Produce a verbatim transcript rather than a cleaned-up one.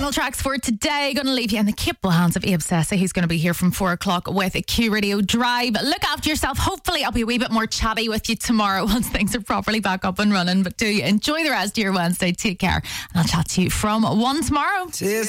Final tracks for today. Going to leave you in the capable hands of Abe Sessa. He's going to be here from four o'clock with a Q Radio Drive. Look after yourself. Hopefully I'll be a wee bit more chatty with you tomorrow once things are properly back up and running. But do enjoy the rest of your Wednesday. Take care. And I'll chat to you from one tomorrow. Cheers.